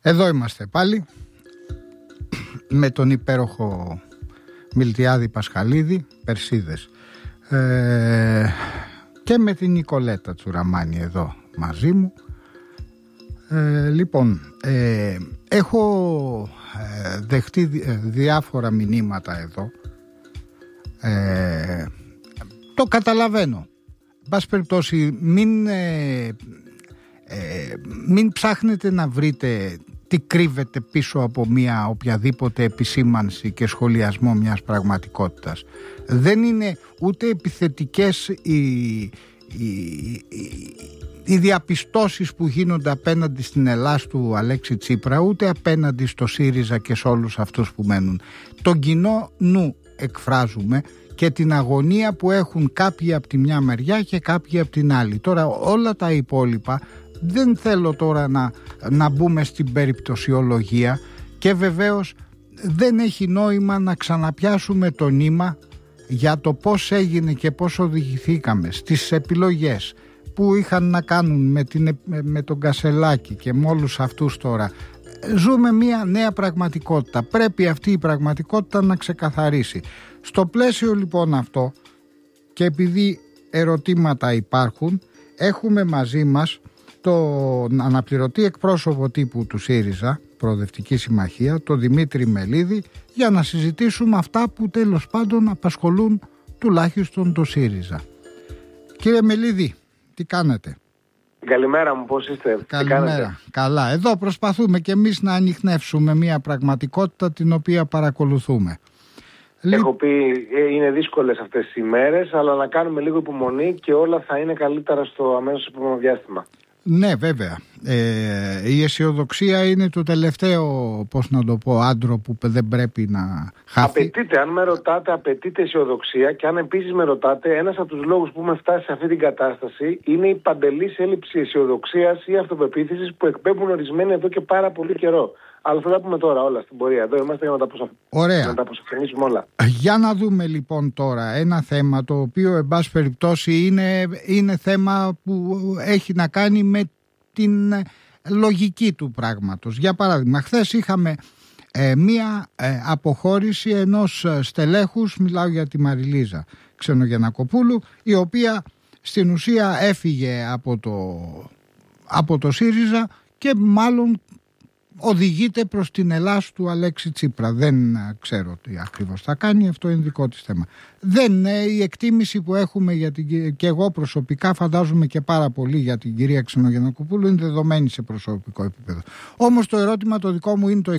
Εδώ είμαστε πάλι με τον υπέροχο Μιλτιάδη Πασχαλίδη, Περσίδες, και με την Νικολέτα Τσουραμάνη εδώ μαζί μου. Λοιπόν, έχω δεχτεί διάφορα μηνύματα εδώ. Το καταλαβαίνω. Εν πάση περιπτώσει, μην ψάχνετε να βρείτε τι κρύβεται πίσω από μια οποιαδήποτε επισήμανση και σχολιασμό μιας πραγματικότητας. Δεν είναι ούτε επιθετικές οι διαπιστώσεις που γίνονται απέναντι στην Ελλάς του Αλέξη Τσίπρα, ούτε απέναντι στο ΣΥΡΙΖΑ και σε όλους αυτούς που μένουν. Τον κοινό νου εκφράζουμε και την αγωνία που έχουν κάποιοι από τη μια μεριά και κάποιοι από την άλλη. Τώρα όλα τα υπόλοιπα δεν θέλω τώρα να μπούμε στην περιπτωσιολογία και βεβαίως δεν έχει νόημα να ξαναπιάσουμε το νήμα για το πώς έγινε και πώς οδηγηθήκαμε στις επιλογές που είχαν να κάνουν με τον Κασελάκη και με όλους αυτούς τώρα. Ζούμε μια νέα πραγματικότητα. Πρέπει αυτή η πραγματικότητα να ξεκαθαρίσει. Στο πλαίσιο λοιπόν αυτό, και επειδή ερωτήματα υπάρχουν, έχουμε μαζί μας τον αναπληρωτή εκπρόσωπο τύπου του ΣΥΡΙΖΑ, Προοδευτική Συμμαχία, τον Δημήτρη Μελίδη, για να συζητήσουμε αυτά που τέλος πάντων απασχολούν τουλάχιστον το ΣΥΡΙΖΑ. Κύριε Μελίδη, τι κάνετε? Καλημέρα μου, πώς είστε? Καλημέρα. Καλά. Εδώ προσπαθούμε και εμείς να ανιχνεύσουμε μια πραγματικότητα την οποία παρακολουθούμε. Έχω πει είναι δύσκολες αυτές τις ημέρες, αλλά να κάνουμε λίγο υπομονή και όλα θα είναι καλύτερα στο αμέσως επόμενο διάστημα. Ναι, βέβαια. Η αισιοδοξία είναι το τελευταίο, πώς να το πω, άντρο που δεν πρέπει να χαθεί. Απαιτείται, αν με ρωτάτε, απαιτείται αισιοδοξία, και αν επίσης με ρωτάτε, ένας από τους λόγους που έχουμε φτάσει σε αυτή την κατάσταση είναι η παντελής έλλειψη αισιοδοξίας ή αυτοπεποίθησης που εκπέμπουν ορισμένοι εδώ και πάρα πολύ καιρό. Αλλά θα τα πούμε τώρα όλα στην πορεία. Εδώ είμαστε για να τα αποσαφηνίσουμε όλα. Για να δούμε λοιπόν τώρα ένα θέμα το οποίο εν πάση περιπτώσει είναι θέμα που έχει να κάνει με την λογική του πράγματος. Για παράδειγμα, χθες είχαμε μία αποχώρηση ενός στελέχους, μιλάω για τη Μαριλίζα Ξενογεννακοπούλου, η οποία στην ουσία έφυγε από το ΣΥΡΙΖΑ και μάλλον οδηγείται προς την Ελλάς του Αλέξη Τσίπρα. Δεν ξέρω τι ακριβώς θα κάνει, αυτό είναι δικό της θέμα. Η εκτίμηση που έχουμε και εγώ προσωπικά φαντάζομαι και πάρα πολύ για την κυρία Ξενογεννακοπούλου είναι δεδομένη σε προσωπικό επίπεδο. Όμως το ερώτημα το δικό μου είναι το